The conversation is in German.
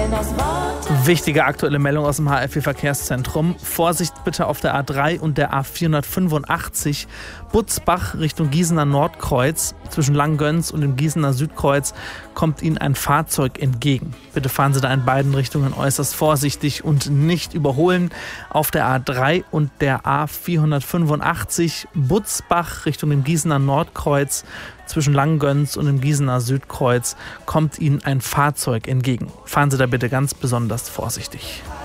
Wichtige aktuelle Meldung aus dem HFW-Verkehrszentrum. Vorsicht bitte auf der A3 und der A485 Butzbach Richtung Gießener Nordkreuz. Zwischen Langgöns und dem Gießener Südkreuz kommt Ihnen ein Fahrzeug entgegen. Bitte fahren Sie da in beiden Richtungen äußerst vorsichtig und nicht überholen. Auf der A3 und der A485 Butzbach Richtung dem Gießener Nordkreuz. Zwischen Langgöns und dem Gießener Südkreuz kommt Ihnen ein Fahrzeug entgegen. Fahren Sie da bitte ganz besonders vorsichtig.